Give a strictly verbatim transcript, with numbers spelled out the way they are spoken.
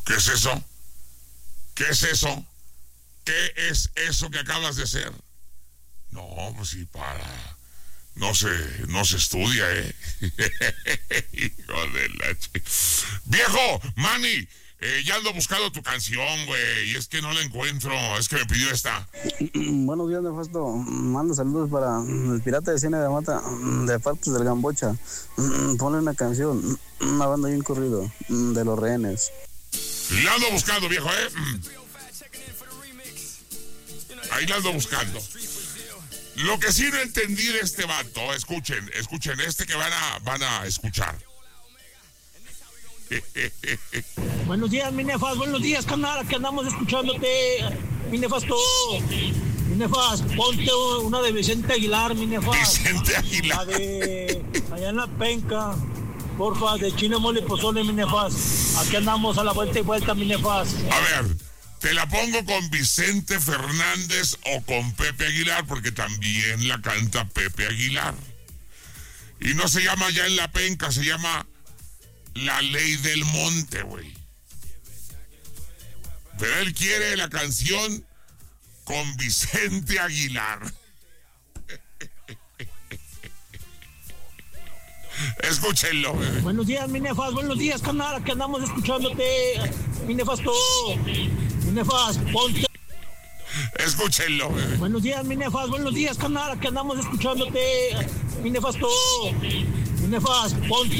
¿Qué es eso? ¿Qué es eso? ¿Qué es eso que acabas de hacer? No, pues sí, para... No se, no se estudia, ¿eh? Hijo de la ch... ¡Viejo! ¡Manny! Eh, ya ando buscando tu canción, güey. Y es que no la encuentro. Es que me pidió esta. Buenos días, Nefasto. Mando saludos para el pirata de cine de Mata, de Partes del Gambocha. Ponle una canción, una banda bien corrido, de Los Rehenes. La ando buscando, viejo, ¿eh? Ahí la ando buscando. Lo que sí no entendí de este vato, escuchen, escuchen, este que van a, van a escuchar. Buenos días, mi Nefas, buenos días, canal, que andamos escuchándote, mi Nefasto. Mi Nefas, ponte una de Vicente Aguilar, mi Nefas. Vicente Aguilar. La de allá en la penca, porfa, de chile, mole, pozole, mi Nefas. Aquí andamos a la vuelta y vuelta, mi Nefas. A ver, te la pongo con Vicente Fernández o con Pepe Aguilar, porque también la canta Pepe Aguilar. Y no se llama Ya en la penca, se llama La Ley del Monte, güey. Pero él quiere la canción con Vicente Aguilar. Escúchenlo. Bebé. Buenos días, mi Nefas, buenos días, canal, que andamos escuchándote, mi Nefasto. Mi Nefas, ponte. Escúchenlo. Bebé. Buenos días, mi Nefas, buenos días, canal, que andamos escuchándote, mi Nefasto. Mi Nefas, ponte.